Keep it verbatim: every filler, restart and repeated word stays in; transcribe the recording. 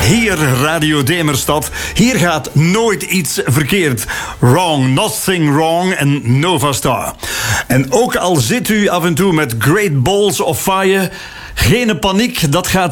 Hier Radio Demerstad. Hier gaat nooit iets verkeerd. Wrong, nothing wrong en Nova Star. En ook al zit u af en toe met great balls of fire, geen paniek, dat gaat